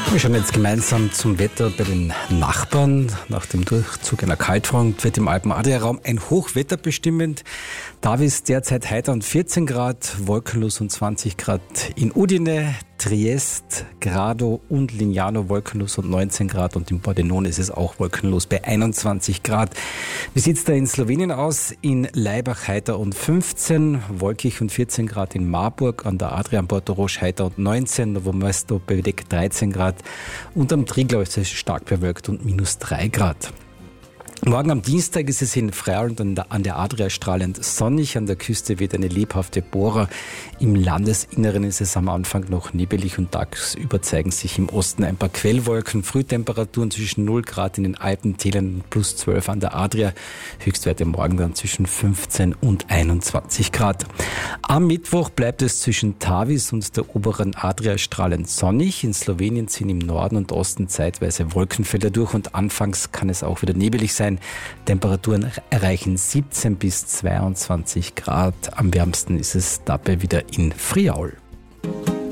Wir schauen jetzt gemeinsam zum Wetter bei den Nachbarn. Nach dem Durchzug einer Kaltfront wird im Alpen-Adria-Raum ein Hochwetter bestimmend. Tavis derzeit heiter und 14 Grad, wolkenlos und 20 Grad in Udine, Triest, Grado und Lignano wolkenlos und 19 Grad und in Pordenone ist es auch wolkenlos bei 21 Grad. Wie sieht es da in Slowenien aus? In Laibach heiter und 15, wolkig und 14 Grad in Marburg, an der Adria, am Portorož heiter und 19, Novo Mesto bedeckt 13 Grad und am Triglav ist es stark bewölkt und minus 3 Grad. Morgen am Dienstag ist es in Freyland an der Adria strahlend sonnig. An der Küste wird eine lebhafte Bora. Im Landesinneren ist es am Anfang noch nebelig und tagsüber zeigen sich im Osten ein paar Quellwolken. Frühtemperaturen zwischen 0 Grad in den Alpentälern und plus 12 an der Adria. Höchstwerte morgen dann zwischen 15 und 21 Grad. Am Mittwoch bleibt es zwischen Tavis und der oberen Adria strahlend sonnig. In Slowenien ziehen im Norden und Osten zeitweise Wolkenfelder durch und anfangs kann es auch wieder nebelig sein. Temperaturen erreichen 17 bis 22 Grad. Am wärmsten ist es dabei wieder in Friaul.